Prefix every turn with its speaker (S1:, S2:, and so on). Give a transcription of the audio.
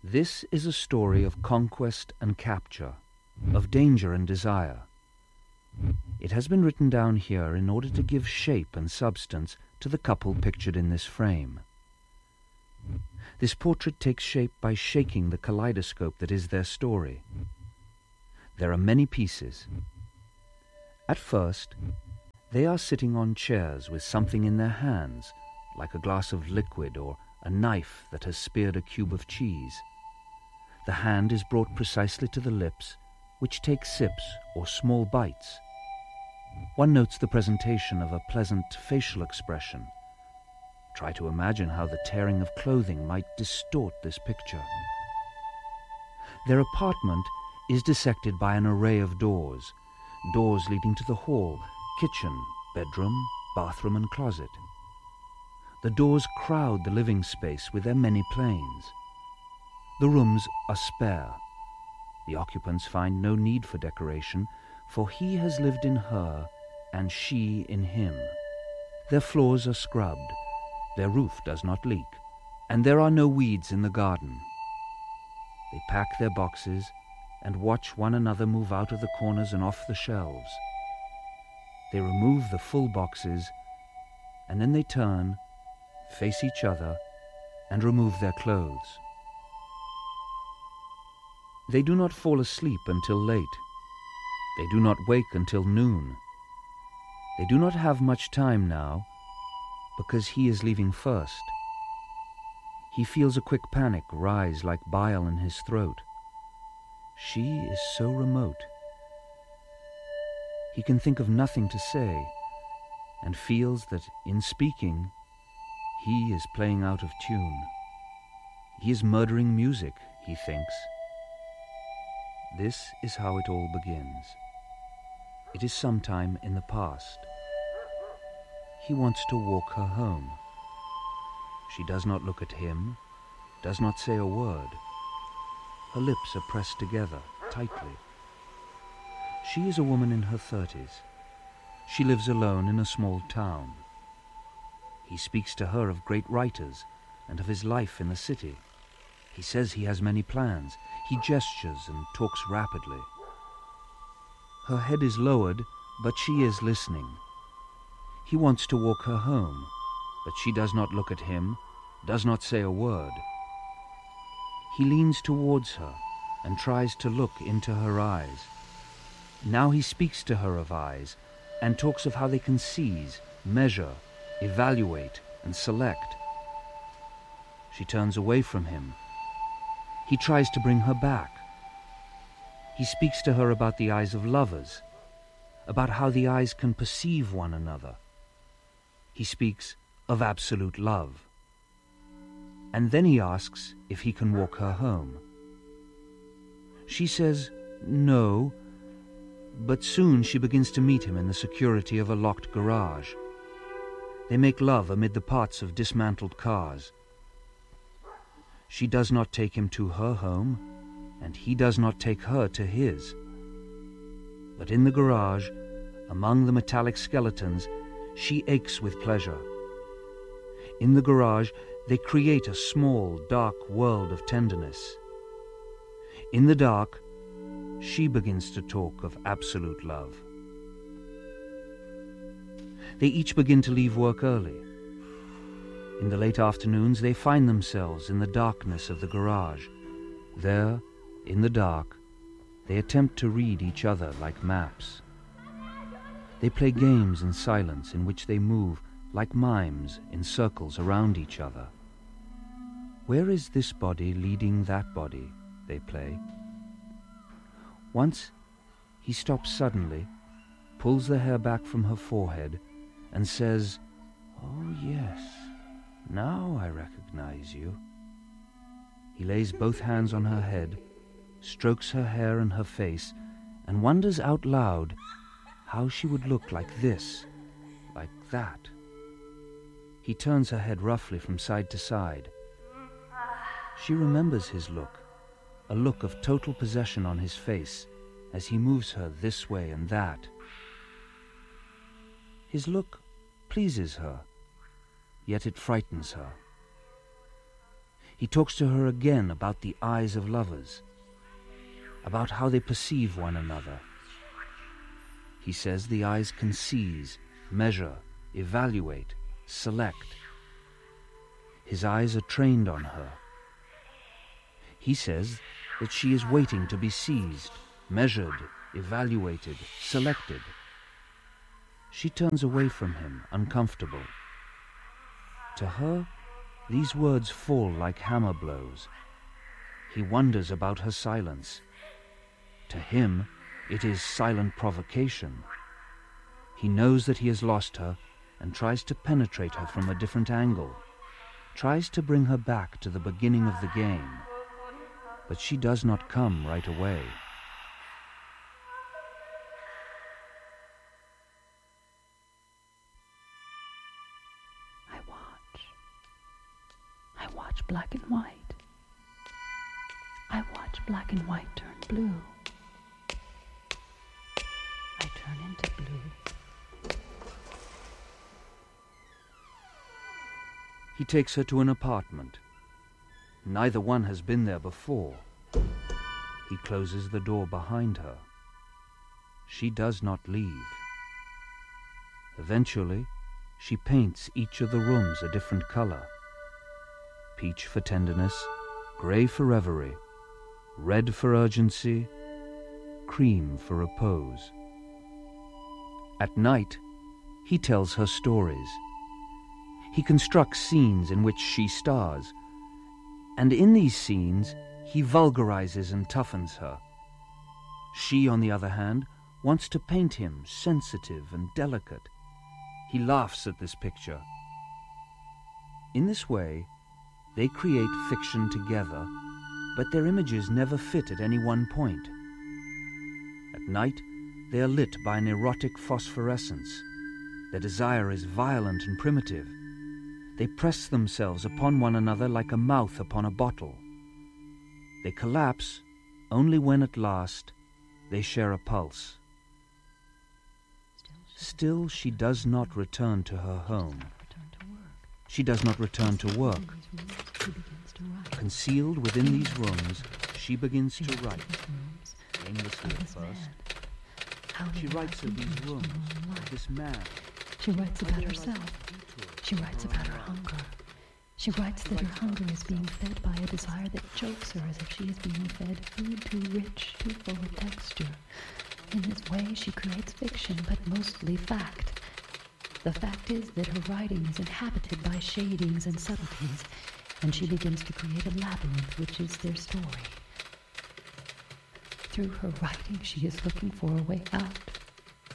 S1: This is a story of conquest and capture, of danger and desire. It has been written down here in order to give shape and substance to the couple pictured in this frame. This portrait takes shape by shaking the kaleidoscope that is their story. There are many pieces. At first, they are sitting on chairs with something in their hands, like a glass of liquid or a knife that has speared a cube of cheese. The hand is brought precisely to the lips, which take sips or small bites. One notes the presentation of a pleasant facial expression. Try to imagine how the tearing of clothing might distort this picture. Their apartment is dissected by an array of doors, doors leading to the hall, kitchen, bedroom, bathroom and closet. The doors crowd the living space with their many planes. The rooms are spare. The occupants find no need for decoration, for he has lived in her and she in him. Their floors are scrubbed, their roof does not leak, and there are no weeds in the garden. They pack their boxes and watch one another move out of the corners and off the shelves. They remove the full boxes, and then they turn, face each other, and remove their clothes. They do not fall asleep until late. They do not wake until noon. They do not have much time now, because he is leaving first. He feels a quick panic rise like bile in his throat. She is so remote. He can think of nothing to say, and feels that in speaking, he is playing out of tune. He is murdering music, he thinks. This is how it all begins. It is sometime in the past. He wants to walk her home. She does not look at him, does not say a word. Her lips are pressed together, tightly. She is a woman in her 30s. She lives alone in a small town. He speaks to her of great writers and of his life in the city. He says he has many plans. He gestures and talks rapidly. Her head is lowered, but she is listening. He wants to walk her home, but she does not look at him, does not say a word. He leans towards her and tries to look into her eyes. Now he speaks to her of eyes and talks of how they can seize, measure, evaluate, and select. She turns away from him. He tries to bring her back. He speaks to her about the eyes of lovers, about how the eyes can perceive one another. He speaks of absolute love. And then he asks if he can walk her home. She says no, but soon she begins to meet him in the security of a locked garage. They make love amid the parts of dismantled cars. She does not take him to her home, and he does not take her to his. But in the garage, among the metallic skeletons, she aches with pleasure. In the garage, they create a small, dark world of tenderness. In the dark, she begins to talk of absolute love. They each begin to leave work early. In the late afternoons, they find themselves in the darkness of the garage. There, in the dark, they attempt to read each other like maps. They play games in silence in which they move like mimes in circles around each other. Where is this body leading that body? They play. Once, he stops suddenly, pulls the hair back from her forehead, and says, "Oh yes, now I recognize you." He lays both hands on her head, strokes her hair and her face, and wonders out loud how she would look like this, like that. He turns her head roughly from side to side. She remembers his look, a look of total possession on his face, as he moves her this way and that. His look pleases her, yet it frightens her. He talks to her again about the eyes of lovers, about how they perceive one another. He says the eyes can seize, measure, evaluate, select. His eyes are trained on her. He says that she is waiting to be seized, measured, evaluated, selected. She turns away from him, uncomfortable. To her, these words fall like hammer blows. He wonders about her silence. To him, it is silent provocation. He knows that he has lost her and tries to penetrate her from a different angle, tries to bring her back to the beginning of the game. But she does not come right away.
S2: I watch black and white. I watch black and white turn blue. I turn into blue.
S1: He takes her to an apartment. Neither one has been there before. He closes the door behind her. She does not leave. Eventually, she paints each of the rooms a different color. Peach for tenderness, gray for reverie, red for urgency, cream for repose. At night, he tells her stories. He constructs scenes in which she stars, and in these scenes, he vulgarizes and toughens her. She, on the other hand, wants to paint him sensitive and delicate. He laughs at this picture. In this way, they create fiction together, but their images never fit at any one point. At night, they are lit by an erotic phosphorescence. Their desire is violent and primitive. They press themselves upon one another like a mouth upon a bottle. They collapse only when at last they share a pulse. Still, she does not return to her home. She does not return to work. Concealed within these rooms, she begins to write. Aimlessly at first. She writes of these rooms, of this man.
S2: She writes about herself. She writes about her hunger. She writes that her hunger is being fed by a desire that chokes her as if she is being fed food too rich, too full of texture. In this way, she creates fiction, but mostly fact. The fact is that her writing is inhabited by shadings and subtleties, and she begins to create a labyrinth which is their story. Through her writing, she is looking for a way out.